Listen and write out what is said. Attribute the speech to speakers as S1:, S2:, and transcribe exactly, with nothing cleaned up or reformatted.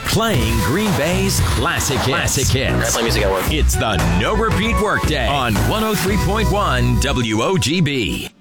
S1: Playing Green Bay's classic hits. Classic hits.
S2: Play music at work.
S1: It's the No Repeat Workday on one oh three point one W O G B.